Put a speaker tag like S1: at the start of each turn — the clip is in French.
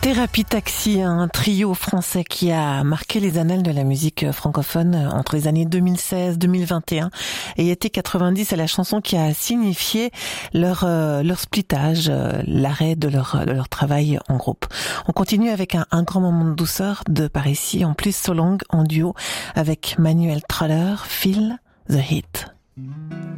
S1: Thérapie Taxi, un trio français qui a marqué les annales de la musique francophone entre les années 2016-2021 et été 90 à la chanson qui a signifié leur splittage, l'arrêt de leur travail en groupe. On continue avec un grand moment de douceur de par ici, en plus So Long en duo avec Manuel Troller, Feel the Heat.